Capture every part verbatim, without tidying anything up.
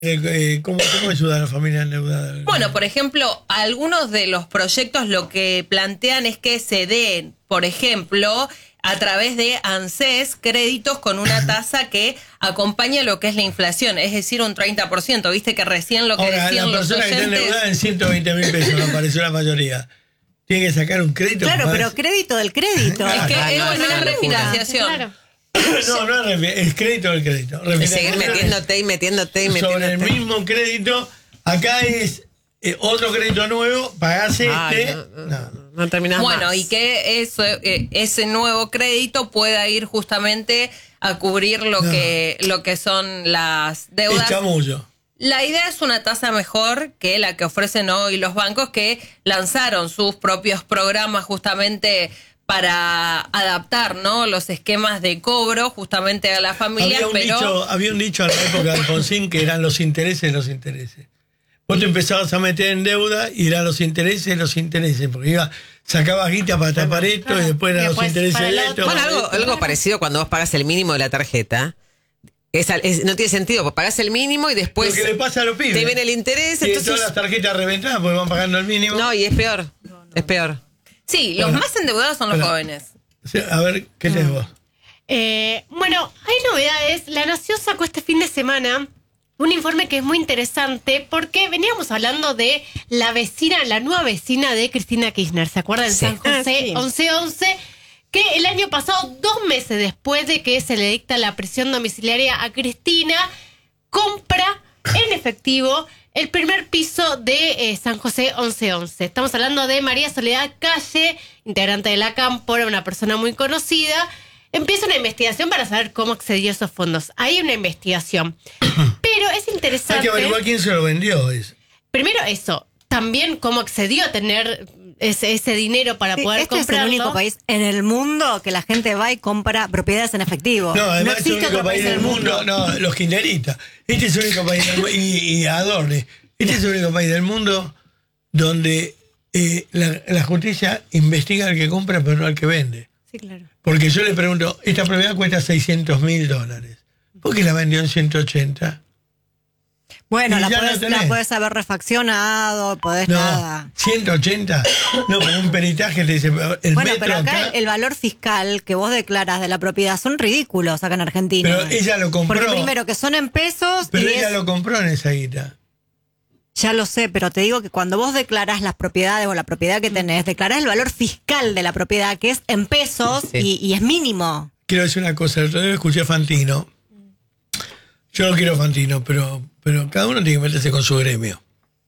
Eh, eh, ¿cómo, ¿Cómo ayuda a la familia endeudada? Bueno, por ejemplo, algunos de los proyectos lo que plantean es que se den, por ejemplo, a través de ANSES, créditos con una tasa que acompaña lo que es la inflación, es decir, un treinta por ciento. Viste que recién lo que Ahora, decían la los persona oyentes... que está endeudada en ciento veinte mil pesos, me pareció la mayoría. Tiene que sacar un crédito. Claro, para... pero crédito del crédito. Es que Ah, es no, una no, no, refinanciación. Claro. No, no es refi- es crédito del crédito. De seguir metiéndote y metiéndote y metiéndote. Sobre el mismo crédito, acá es eh, otro crédito nuevo, pagás este. Ay, no, no, no. no terminás Bueno, más. y que eso, eh, ese nuevo crédito pueda ir justamente a cubrir lo No. que lo que son las Es deudas. chamullo. La idea es una tasa mejor que la que ofrecen hoy los bancos, que lanzaron sus propios programas justamente para adaptar, ¿no?, los esquemas de cobro justamente a las familias, Había un, pero dicho, había un dicho en la época de Alfonsín que eran los intereses los intereses. Vos te empezabas a meter en deuda y eran los intereses los intereses, porque iba, sacabas guita para tapar esto claro. y después eran Y los después intereses para de el esto. otro. Bueno, algo, algo parecido cuando vos pagas el mínimo de la tarjeta. Es, al- es- no tiene sentido, pues pagás el mínimo y después Lo que le pasa a los pibes. te viene el interés, Tienen entonces... todas las tarjetas reventadas porque van pagando el mínimo. No, y es peor, es peor. sí, los Bueno. más endeudados son los Bueno. jóvenes. O sea, a ver, ¿qué tenés vos? Eh, bueno, hay novedades. La Nación sacó este fin de semana un informe que es muy interesante porque veníamos hablando de la vecina, la nueva vecina de Cristina Kirchner. ¿Se acuerdan? Sí. San José Ah, sí. once once, que el año pasado, dos meses después de que se le dicta la prisión domiciliaria a Cristina, compra en efectivo el primer piso de eh, San José once once. Estamos hablando de María Soledad Calle, integrante de la Cámpora, una persona muy conocida. Empieza una investigación para saber cómo accedió a esos fondos. Hay una investigación. Pero es Hay interesante... que averiguar quién se lo vendió. Es. Primero eso, también cómo accedió a tener ese, ese dinero para Sí, poder este comprarlo. es el único país en el mundo que la gente va y compra propiedades en efectivo. No, además es el existe único otro país del mundo. No, los kirchneristas. Este es el único país del mundo. Y, y Adorne. Este es el único país del mundo donde eh, la, la justicia investiga al que compra, pero no al que vende. Sí, claro. Porque yo le pregunto, esta propiedad cuesta seiscientos mil dólares. ¿Por qué la vendió en ciento ochenta? Bueno, Y la ya podés, la tenés. la podés haber refaccionado, podés No, nada. ciento ochenta. No, con un peritaje te dice, el Bueno, metro pero acá acá. el, el valor fiscal que vos declaras de la propiedad son ridículos acá en Argentina. Pero ella lo compró. Porque primero que son en pesos Pero y ella es- lo compró en esa guita. ya lo sé, pero te digo que cuando vos declarás las propiedades o la propiedad que tenés, declarás el valor fiscal de la propiedad, que es en pesos Sí. y, y es mínimo. Quiero decir una cosa, el otro día escuché a Fantino. Yo no quiero Fantino, pero, pero cada uno tiene que meterse con su gremio.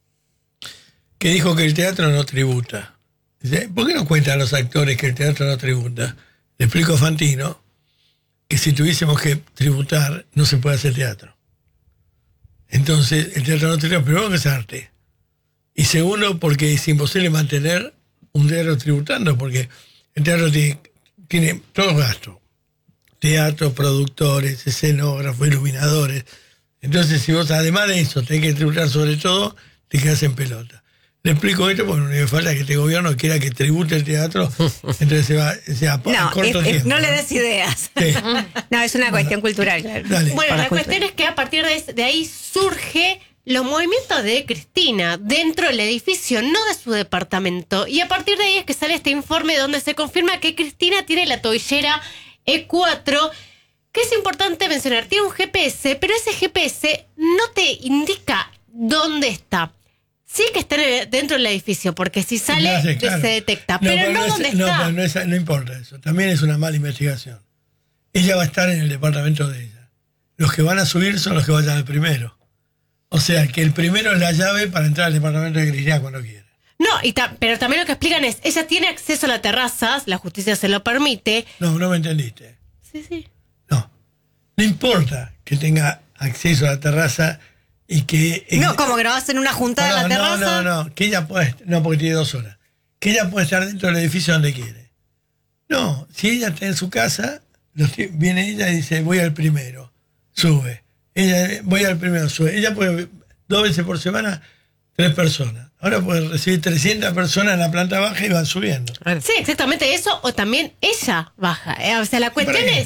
Que dijo que el teatro no tributa. Dice, ¿por qué no cuentan los actores que el teatro no tributa? Le explico a Fantino que si tuviésemos que tributar, no se puede hacer teatro. Entonces, el teatro no tributa, primero que es arte. Y segundo, porque es imposible mantener un teatro tributando, porque el teatro tiene, tiene todos gastos. Teatro, productores, escenógrafos, iluminadores. Entonces, si vos además de eso tenés que tributar sobre todo, te quedas en pelota. Le explico esto porque no me falta que este gobierno quiera que tribute el teatro, entonces se va, se va a No, corto es- es- tiempo. no le des ideas. Sí. No, es una cuestión cultural, claro. Dale. Bueno, Por la la cuestión es que a partir de, de ahí surge los movimientos de Cristina dentro del edificio, no de su departamento. Y a partir de ahí es que sale este informe donde se confirma que Cristina tiene la tobillera E cuatro, que es importante mencionar, tiene un G P S, pero ese G P S no te indica dónde está. Sí que está en el- dentro del edificio, porque si sale No, sí, claro. se detecta, pero no, es- dónde no, está. pero no, es- no importa eso. También es una mala investigación. Ella va a estar en el departamento de ella. Los que van a subir son los que vayan al primero. O sea, que el primero es la llave para entrar al departamento de Cristina cuando quiera. No, y ta- pero también lo que explican es, ella tiene acceso a la terraza, la justicia se lo permite. No, no me entendiste. Sí, sí. No. No importa que tenga acceso a la terraza y que... No, como que no hacen una juntada no, en la no, terraza. no, no, que ella puede... No, porque tiene dos horas. Que ella puede estar dentro del edificio donde quiere. No, si ella está en su casa, los ti- viene ella y dice, voy al primero, sube. Ella, voy al primero, sube. Ella puede, dos veces por semana, tres personas. Ahora puede recibir trescientas personas en la planta baja y van subiendo. Sí, exactamente eso, o también ella baja. ¿eh? O sea, la cuestión ¿Para qué? es,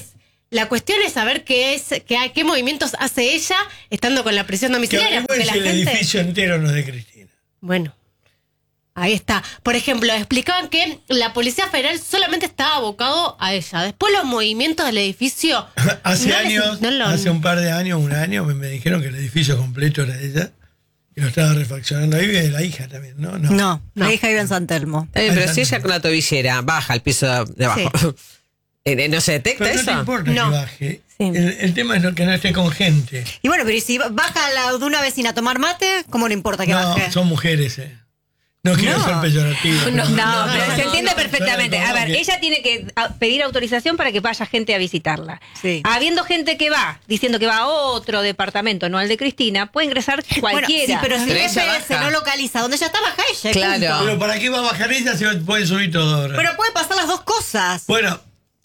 La cuestión es saber qué es, qué, qué movimientos hace ella estando con la prisión Que domiciliaria. Porque la el gente... edificio entero no es de Cristina. Bueno, ahí está. Por ejemplo, explicaban que la Policía Federal solamente estaba abocado a ella. Después los movimientos del edificio... Hace no años, les- no lo- hace un par de años, un año, me, me dijeron que el edificio completo era de ella. Y lo estaba refaccionando. Ahí vive la hija también, ¿no? No. No, No. la hija vive en San Telmo. Está bien, pero si ella con la tobillera baja al piso de abajo, eh, ¿no se detecta Pero no eso? te importa No. que baje. Sí. El, el tema es no- que no esté con gente. Y bueno, pero ¿y si baja la, de una vecina a tomar mate? ¿Cómo le importa que No, baje? son mujeres, ¿eh? No quiero No. ser peyorativo. No, pero- No, No, pero no, se no, entiende no, perfectamente. suena A ver, como que- ella tiene que a- pedir autorización para que vaya gente a visitarla. Sí. Habiendo gente que va, diciendo que va a otro departamento, no al de Cristina, puede ingresar Bueno, sí, cualquiera. pero si Pero el ella G P S baja. no localiza dónde ella está, baja ella. y Claro. punto. Pero ¿para qué va a bajar ella si puede subir todo ahora? Pero puede pasar las dos cosas. Bueno,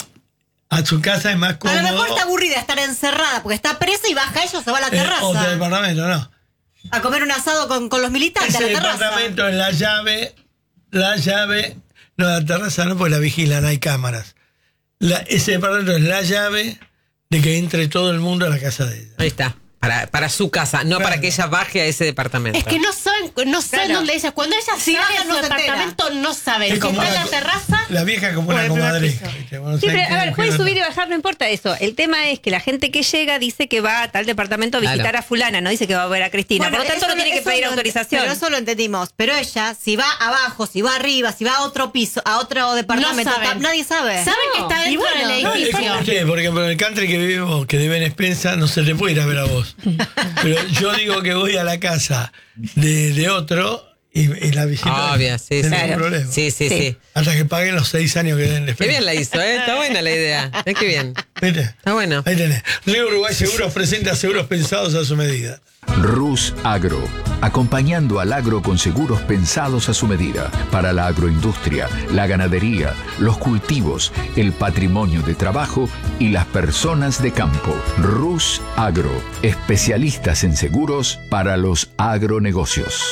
a su casa es más A cómodo. lo mejor está aburrida estar encerrada porque está presa y baja ella o se va a la eh, terraza. otro departamento, no. A comer un asado con, con los militantes Ese a la terraza. departamento es la llave, la llave, no, la terraza no, porque la vigilan, hay cámaras. La- ese departamento es la llave de que entre todo el mundo a la casa de ella. Ahí está. Para, para su casa, no Claro. para que ella baje a ese departamento. Es que no saben, no saben Claro. dónde ella. Cuando ella Si sale baja, de no su se entera. departamento, no saben. Es Si como está en una la co- terraza. La vieja como o una el primer comadreja. piso. ¿viste? Bueno, Sí, ¿saben pero qué a ver, mujer pueden anda? subir y bajar, no importa eso. El tema es que la gente que llega dice que va a tal departamento a visitar Claro. a fulana, no dice que va a ver a Cristina. Bueno, Por lo tanto, eso no tiene que eso pedir lo- autorización. Pero eso lo entendimos. Pero ella, si va abajo, si va arriba, si va a otro piso, a otro departamento, No saben. ta- nadie sabe. Saben que está Y dentro bueno, del No, es edificio. como usted, por ejemplo, en el country que vivimos, que deben expensa, no se te puede ir a ver a vos. Pero yo digo que voy a la casa de, de otro y, y la visito. Obvio, sí, sin sí. ningún problema. Sí, sí, sí, Sí. Hasta que paguen los seis años que den de Qué expensa. bien la hizo, ¿eh? Está buena la idea. ¿Eh? Qué bien. ¿Viste? Está bueno. Ahí tenés. Río Uruguay Seguros presenta seguros pensados a su medida. Rus Agro, acompañando al agro con seguros pensados a su medida, para la agroindustria, la ganadería, los cultivos, el patrimonio de trabajo y las personas de campo. Rus Agro, especialistas en seguros para los agronegocios.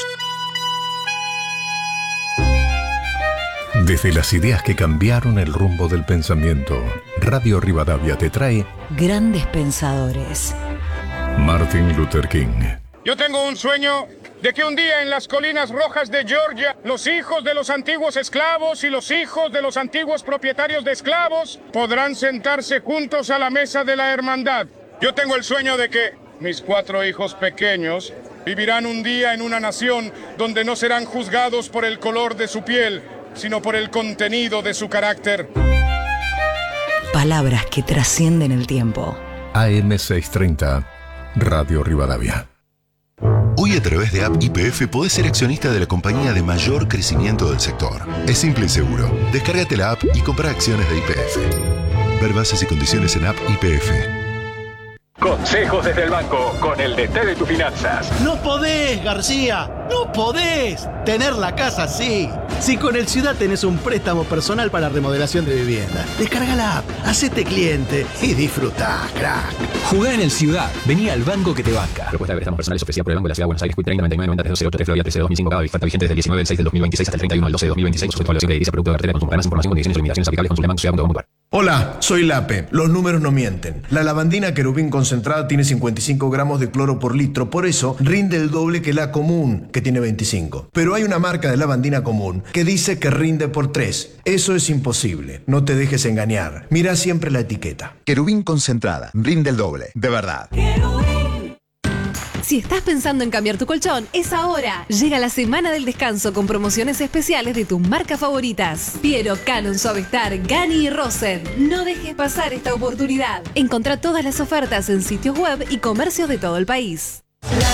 Desde las ideas que cambiaron el rumbo del pensamiento, Radio Rivadavia te trae Grandes pensadores. Martin Luther King. Yo tengo un sueño de que un día en las colinas rojas de Georgia, los hijos de los antiguos esclavos y los hijos de los antiguos propietarios de esclavos podrán sentarse juntos a la mesa de la hermandad. Yo tengo el sueño de que mis cuatro hijos pequeños vivirán un día en una nación donde no serán juzgados por el color de su piel, sino por el contenido de su carácter. Palabras que trascienden el tiempo. A M seiscientos treinta, Radio Rivadavia. Hoy a través de App Y P F podés ser accionista de la compañía de mayor crecimiento del sector. Es simple y seguro. Descárgate la app y compra acciones de Y P F. Ver bases y condiciones en App Y P F. Consejos desde el banco con el D T de tus finanzas. No podés, García, no podés tener la casa así. Si con el Ciudad tenés un préstamo personal para remodelación de vivienda, descarga la app, hacete cliente y disfrutá, crack. Jugá en el Ciudad. Vení al banco que te banca. Propuesta de préstamos personales ofrecida por el Banco de la Ciudad de Buenos Aires. Q treinta noventa y nueve noventa tres doce ocho tres Florida trece de dos mil cinco. Cada oferta vigente desde el diecinueve del seis del dos mil veintiséis hasta el treinta y uno del doce de dos mil veintiséis. Sujeto a evaluación crediticia, producto de cartera de consumo. Para más información, condiciones y limitaciones aplicables, consulta banco ciudad punto com punto ar. Hola, soy Lape. Los números no mienten. La lavandina querubín concentrada tiene cincuenta y cinco gramos de cloro por litro, por eso rinde el doble que la común, que tiene veinticinco. Pero hay una marca de lavandina común que dice que rinde por tres. Eso es imposible. No te dejes engañar. Mira siempre la etiqueta. Querubín concentrada. Rinde el doble. De verdad. Si estás pensando en cambiar tu colchón, es ahora. Llega la semana del descanso con promociones especiales de tus marcas favoritas. Piero, Canon, Suavestar, Gani y Rosen. No dejes pasar esta oportunidad. Encontrá todas las ofertas en sitios web y comercios de todo el país.